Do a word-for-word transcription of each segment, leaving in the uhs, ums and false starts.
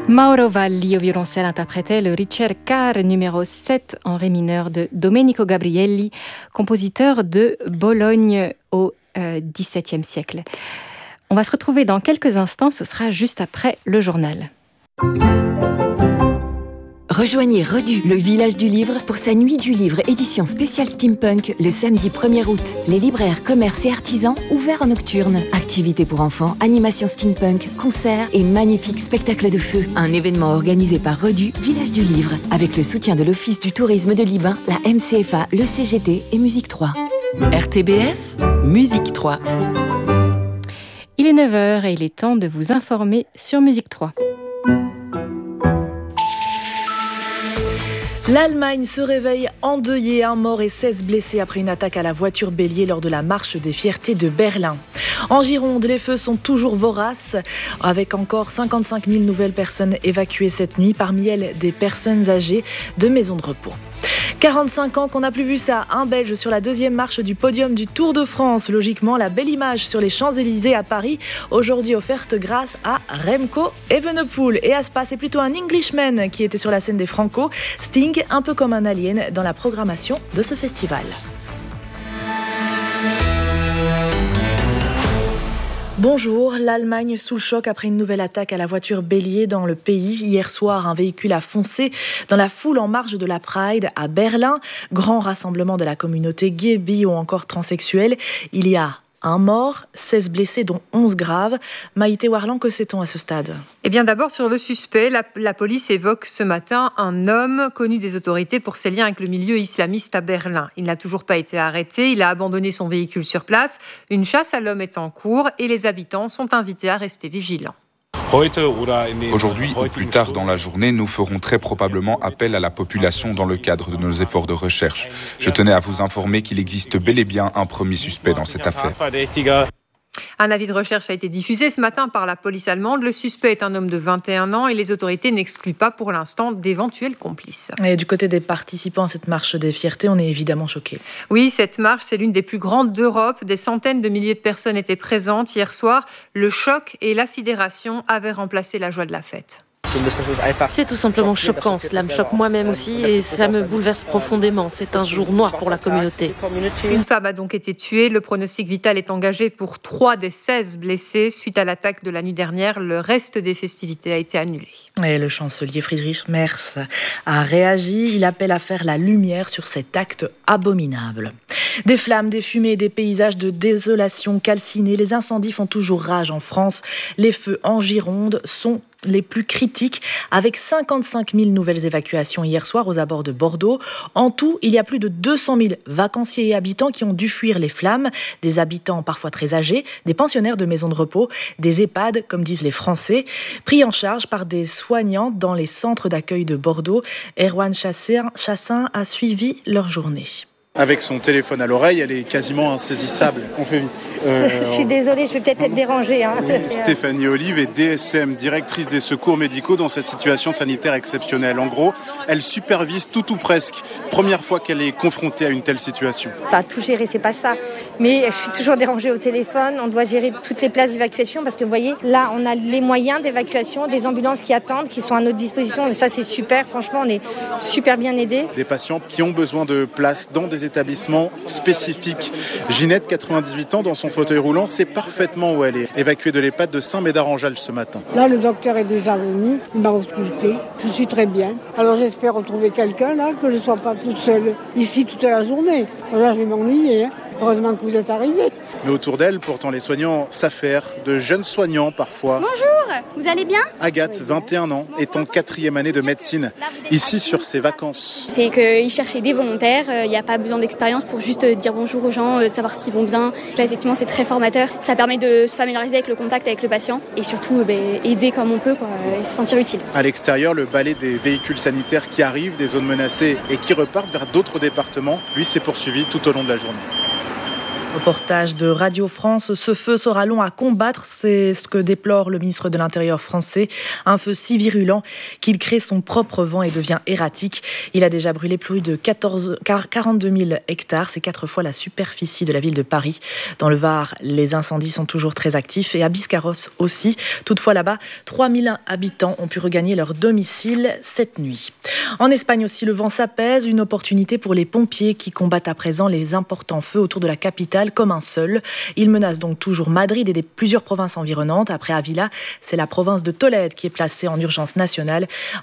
Mauro Valli au violoncelle interprétait le Ricercar numéro sept en ré mineur de Domenico Gabrielli, compositeur de Bologne au euh, dix-septième siècle. On va se retrouver dans quelques instants, ce sera juste après le journal. Rejoignez Redu, le village du livre, pour sa nuit du livre édition spéciale steampunk le samedi premier août. Les libraires, commerces et artisans ouverts en nocturne. Activités pour enfants, animation steampunk, concerts et magnifiques spectacles de feu. Un événement organisé par Redu, village du livre, avec le soutien de l'Office du tourisme de Liban, la M C F A, le C G T et Musique trois. R T B F, Musique trois. Il est neuf heures et il est temps de vous informer sur Musique trois. L'Allemagne se réveille endeuillée, un mort et seize blessés après une attaque à la voiture bélier lors de la marche des fiertés de Berlin. En Gironde, les feux sont toujours voraces, avec encore cinquante-cinq mille nouvelles personnes évacuées cette nuit, parmi elles des personnes âgées de maisons de repos. quarante-cinq ans qu'on n'a plus vu ça, un Belge sur la deuxième marche du podium du Tour de France. Logiquement, la belle image sur les Champs-Élysées à Paris, aujourd'hui offerte grâce à Remco Evenepoel. Et à Spa, c'est plutôt un Englishman qui était sur la scène des Franco. Sting, un peu comme un alien dans la programmation de ce festival. Bonjour, l'Allemagne sous le choc après une nouvelle attaque à la voiture bélier dans le pays. Hier soir, un véhicule a foncé dans la foule en marge de la Pride à Berlin. Grand rassemblement de la communauté gay, bi ou encore transsexuelle. Il y a un mort, seize blessés dont onze graves. Maïté Warlan, que sait-on à ce stade ? Eh bien d'abord sur le suspect, la, la police évoque ce matin un homme connu des autorités pour ses liens avec le milieu islamiste à Berlin. Il n'a toujours pas été arrêté, il a abandonné son véhicule sur place. Une chasse à l'homme est en cours et les habitants sont invités à rester vigilants. Aujourd'hui ou plus tard dans la journée, nous ferons très probablement appel à la population dans le cadre de nos efforts de recherche. Je tenais à vous informer qu'il existe bel et bien un premier suspect dans cette affaire. Un avis de recherche a été diffusé ce matin par la police allemande. Le suspect est un homme de vingt et un ans et les autorités n'excluent pas pour l'instant d'éventuels complices. Et du côté des participants à cette marche des fiertés, on est évidemment choqués. Oui, cette marche, c'est l'une des plus grandes d'Europe. Des centaines de milliers de personnes étaient présentes hier soir. Le choc et la sidération avaient remplacé la joie de la fête. C'est tout simplement choquant, cela me choque moi-même aussi et ça me bouleverse profondément. C'est un jour noir pour la communauté. Une femme a donc été tuée. Le pronostic vital est engagé pour trois des seize blessés. Suite à l'attaque de la nuit dernière, le reste des festivités a été annulé. Et le chancelier Friedrich Merz a réagi. Il appelle à faire la lumière sur cet acte abominable. Des flammes, des fumées, des paysages de désolation calcinés. Les incendies font toujours rage en France. Les feux en Gironde sont les plus critiques, avec cinquante-cinq mille nouvelles évacuations hier soir aux abords de Bordeaux. En tout, il y a plus de deux cent mille vacanciers et habitants qui ont dû fuir les flammes, des habitants parfois très âgés, des pensionnaires de maisons de repos, des EHPAD, comme disent les Français, pris en charge par des soignants dans les centres d'accueil de Bordeaux. Erwan Chassin a suivi leur journée. Avec son téléphone à l'oreille, elle est quasiment insaisissable. On fait vite. Euh, je suis désolée, je vais peut-être être dérangée. Hein. Oui. Stéphanie Olive est D S M, directrice des secours médicaux dans cette situation sanitaire exceptionnelle. En gros, elle supervise tout ou presque. Première fois qu'elle est confrontée à une telle situation. Enfin, tout gérer, c'est pas ça. Mais je suis toujours dérangée au téléphone. On doit gérer toutes les places d'évacuation parce que vous voyez, là, on a les moyens d'évacuation, des ambulances qui attendent, qui sont à notre disposition. Et ça, c'est super. Franchement, on est super bien aidés. Des patients qui ont besoin de place dans des établissements spécifiques. Ginette, quatre-vingt-dix-huit ans, dans son fauteuil roulant, sait parfaitement où elle est. Évacuée de l'EHPAD de Saint-Médard-en-Jalles ce matin. Là, le docteur est déjà venu, il m'a ausculté. Je suis très bien. Alors j'espère retrouver quelqu'un là, que je ne sois pas toute seule ici toute la journée. Là, je vais m'ennuyer. Hein. Heureusement que vous êtes arrivés. Mais autour d'elle, pourtant, les soignants s'affairent, de jeunes soignants parfois. Bonjour, vous allez bien ? Agathe, vingt et un ans, est en quatrième année de médecine, ici sur ses vacances. C'est qu'ils cherchaient des volontaires, il n'y a pas besoin d'expérience pour juste dire bonjour aux gens, savoir s'ils vont bien. Là, effectivement, c'est très formateur. Ça permet de se familiariser avec le contact avec le patient et surtout bah, aider comme on peut quoi, et se sentir utile. À l'extérieur, le balai des véhicules sanitaires qui arrivent des zones menacées et qui repartent vers d'autres départements, lui, s'est poursuivi tout au long de la journée. Reportage de Radio France. Ce feu sera long à combattre, c'est ce que déplore le ministre de l'Intérieur français. Un feu si virulent qu'il crée son propre vent et devient erratique. Il a déjà brûlé plus de quatorze, quarante-deux mille hectares, c'est quatre fois la superficie de la ville de Paris. Dans le Var, les incendies sont toujours très actifs et à Biscarrosse aussi. Toutefois là-bas, trois mille habitants ont pu regagner leur domicile cette nuit. En Espagne aussi, le vent s'apaise, une opportunité pour les pompiers qui combattent à présent les importants feux autour de la capitale comme un seul. Il menace donc toujours Madrid et des plusieurs provinces environnantes. Après Avila, c'est la province de Tolède qui est placée en urgence nationale.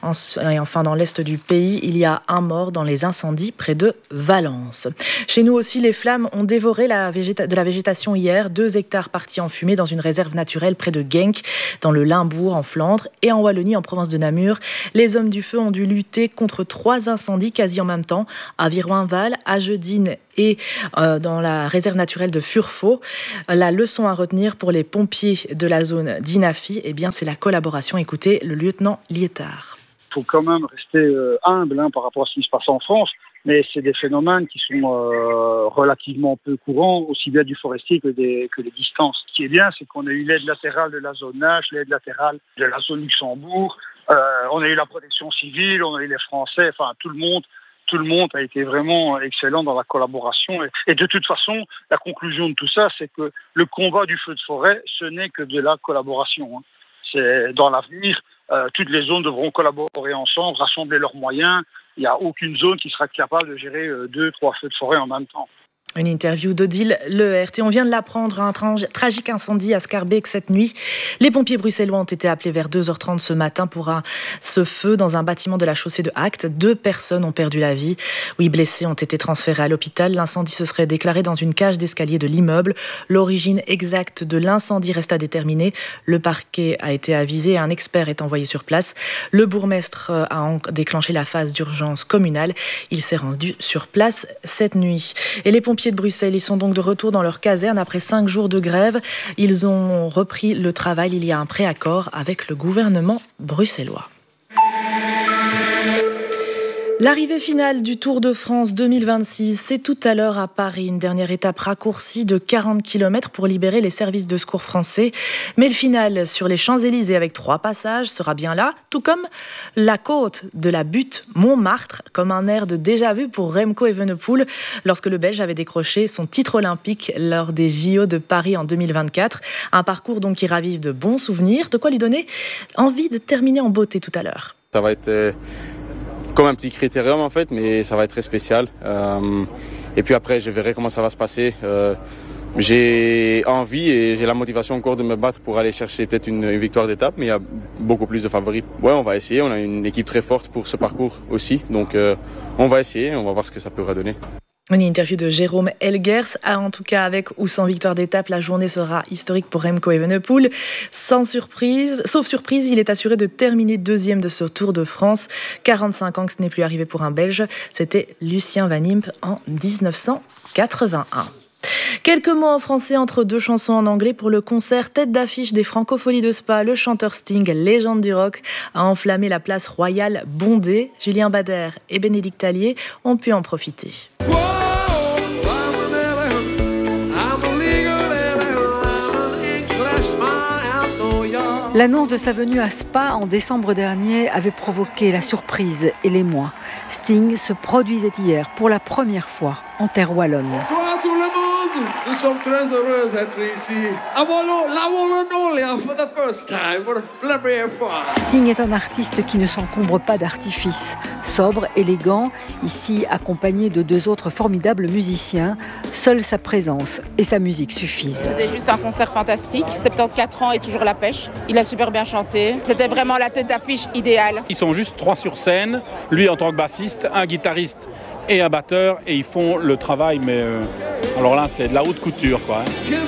Et enfin, dans l'est du pays, il y a un mort dans les incendies près de Valence. Chez nous aussi, les flammes ont dévoré la végéta- de la végétation hier. Deux hectares partis en fumée dans une réserve naturelle près de Genk, dans le Limbourg, en Flandre, et en Wallonie, en province de Namur. Les hommes du feu ont dû lutter contre trois incendies quasi en même temps, à Viroinval, à Jeudine et euh, dans la réserve naturelle de Furfo. La leçon à retenir pour les pompiers de la zone d'Inafi, eh bien, c'est la collaboration. Écoutez le lieutenant Liétard. Il faut quand même rester euh, humble hein, par rapport à ce qui se passe en France, mais c'est des phénomènes qui sont euh, relativement peu courants, aussi bien du forestier que des, que des distances. Ce qui est bien, c'est qu'on a eu l'aide latérale de la zone Nash, l'aide latérale de la zone Luxembourg, euh, on a eu la protection civile, on a eu les Français, enfin tout le monde. Tout le monde a été vraiment excellent dans la collaboration. Et de toute façon, la conclusion de tout ça, c'est que le combat du feu de forêt, ce n'est que de la collaboration. C'est dans l'avenir, euh, toutes les zones devront collaborer ensemble, rassembler leurs moyens. Il n'y a aucune zone qui sera capable de gérer euh, deux, trois feux de forêt en même temps. Une interview d'Odile Lehert. Et on vient de l'apprendre, un tra- tragique incendie à Schaerbeek cette nuit. Les pompiers bruxellois ont été appelés vers deux heures trente ce matin pour un, ce feu dans un bâtiment de la chaussée de Acte. Deux personnes ont perdu la vie. Huit blessés ont été transférés à l'hôpital. L'incendie se serait déclaré dans une cage d'escalier de l'immeuble. L'origine exacte de l'incendie reste à déterminer. Le parquet a été avisé et un expert est envoyé sur place. Le bourgmestre a déclenché la phase d'urgence communale. Il s'est rendu sur place cette nuit. Et les pompiers de Bruxelles, ils sont donc de retour dans leur caserne après cinq jours de grève. Ils ont repris le travail. Il y a un préaccord avec le gouvernement bruxellois. L'arrivée finale du Tour de France deux mille vingt-six, c'est tout à l'heure à Paris. Une dernière étape raccourcie de quarante kilomètres pour libérer les services de secours français. Mais le final sur les Champs-Élysées avec trois passages sera bien là, tout comme la côte de la butte Montmartre, comme un air de déjà-vu pour Remco Evenepoel lorsque le Belge avait décroché son titre olympique lors des J O de Paris en deux mille vingt-quatre. Un parcours donc qui ravive de bons souvenirs, de quoi lui donner envie de terminer en beauté tout à l'heure. Ça va être... Euh... comme un petit critérium en fait, mais ça va être très spécial. Euh, et puis après, je verrai comment ça va se passer. Euh, j'ai envie et j'ai la motivation encore de me battre pour aller chercher peut-être une, une victoire d'étape, mais il y a beaucoup plus de favoris. Ouais, on va essayer. On a une équipe très forte pour ce parcours aussi, donc euh, on va essayer. On va voir ce que ça pourra donner. Une interview de Jérôme Elgers. Ah, en tout cas, avec ou sans victoire d'étape, la journée sera historique pour Remco Evenepoel. Sans surprise, sauf surprise, il est assuré de terminer deuxième de ce Tour de France. quarante-cinq ans que ce n'est plus arrivé pour un Belge. C'était Lucien Van Impe en dix-neuf cent quatre-vingt-un. Quelques mots en français entre deux chansons en anglais pour le concert tête d'affiche des Francopholies de Spa. Le chanteur Sting, légende du rock, a enflammé la place royale bondée. Julien Bader et Bénédicte Allier ont pu en profiter. L'annonce de sa venue à Spa en décembre dernier avait provoqué la surprise et l'émoi. Sting se produisait hier pour la première fois en terre wallonne. Bonsoir tout le monde, nous sommes très heureux d'être ici à Wallon, la Wallonie, for the first time, pour la première fois. Sting est un artiste qui ne s'encombre pas d'artifice. Sobre, élégant, ici accompagné de deux autres formidables musiciens, seule sa présence et sa musique suffisent. C'était juste un concert fantastique, soixante-quatorze ans et toujours la pêche. Il a super bien chanté, c'était vraiment la tête d'affiche idéale. Ils sont juste trois sur scène, lui en tant que bassiste, un guitariste et un batteur, et ils font le travail, mais euh, alors là c'est de la haute couture quoi. Hein.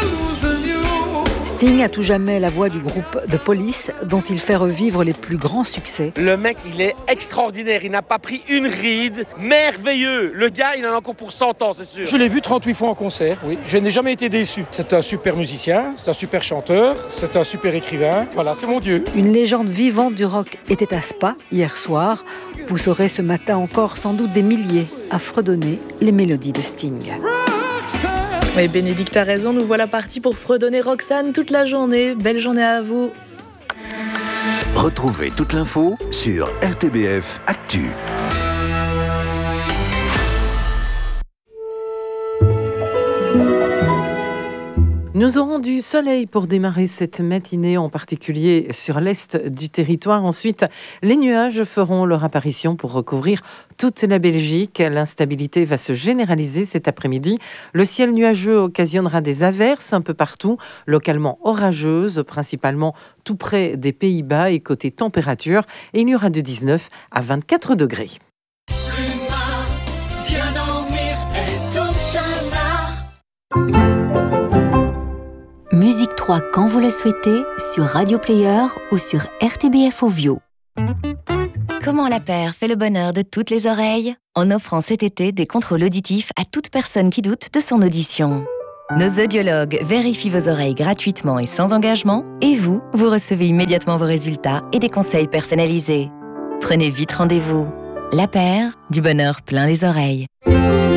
Sting a tout jamais la voix du groupe The Police, dont il fait revivre les plus grands succès. Le mec, il est extraordinaire, il n'a pas pris une ride, merveilleux. Le gars, il en a encore pour cent ans, c'est sûr. Je l'ai vu trente-huit fois en concert, oui. Je n'ai jamais été déçu. C'est un super musicien, c'est un super chanteur, c'est un super écrivain. Voilà, c'est mon Dieu. Une légende vivante du rock était à Spa hier soir. Vous saurez ce matin encore sans doute des milliers à fredonner les mélodies de Sting. Rockstar. Et Bénédicte a raison, nous voilà partis pour fredonner Roxane toute la journée. Belle journée à vous. Retrouvez toute l'info sur R T B F Actu. Nous aurons du soleil pour démarrer cette matinée, en particulier sur l'est du territoire. Ensuite, les nuages feront leur apparition pour recouvrir toute la Belgique. L'instabilité va se généraliser cet après-midi. Le ciel nuageux occasionnera des averses un peu partout, localement orageuses, principalement tout près des Pays-Bas. Et côté température, il y aura de dix-neuf à vingt-quatre degrés. Musique trois quand vous le souhaitez, sur Radio Player ou sur R T B F Ovio. Comment la paire fait le bonheur de toutes les oreilles en offrant cet été des contrôles auditifs à toute personne qui doute de son audition. Nos audiologues vérifient vos oreilles gratuitement et sans engagement, et vous, vous recevez immédiatement vos résultats et des conseils personnalisés. Prenez vite rendez-vous. La paire, du bonheur plein les oreilles.